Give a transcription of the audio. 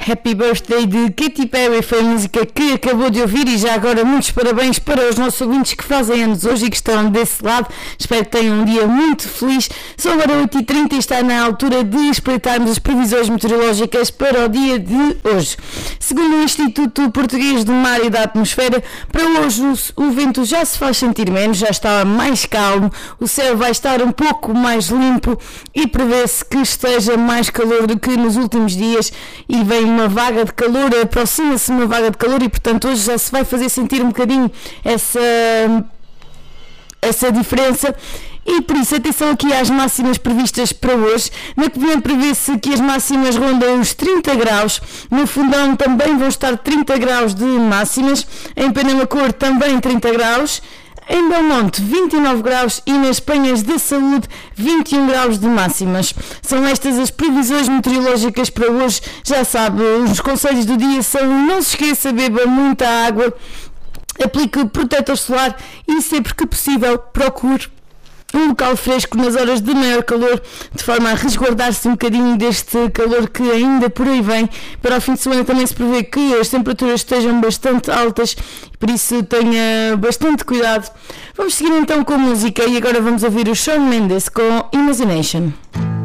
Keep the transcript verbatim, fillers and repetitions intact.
Happy Birthday de Katy Perry foi a música que acabou de ouvir e já agora muitos parabéns para os nossos ouvintes que fazem anos hoje e que estão desse lado. Espero que tenham um dia muito feliz. São agora oito e trinta e está na altura de espreitarmos as previsões meteorológicas para o dia de hoje. Segundo o Instituto Português do Mar e da Atmosfera, para hoje o, o vento já se faz sentir menos, já está mais calmo, o céu vai estar um pouco mais limpo e prevê-se que esteja mais calor do que nos últimos dias e vem uma vaga de calor, aproxima-se uma vaga de calor e portanto hoje já se vai fazer sentir um bocadinho essa, essa diferença. E por isso, atenção aqui às máximas previstas para hoje. Na Covilhã prevê-se que as máximas rondam os trinta graus. No Fundão também vão estar trinta graus de máximas. Em Penamacor também trinta graus. Em Belmonte, vinte e nove graus e nas Penhas da Saúde, vinte e um graus de máximas. São estas as previsões meteorológicas para hoje. Já sabe, os conselhos do dia são: não se esqueça, beba muita água, aplique protetor solar e, sempre que possível, procure um local fresco nas horas de maior calor, de forma a resguardar-se um bocadinho deste calor que ainda por aí vem. Para o fim de semana também se prevê que as temperaturas estejam bastante altas, por isso tenha bastante cuidado. Vamos seguir então com a música e agora vamos ouvir o Shawn Mendes com Imagination.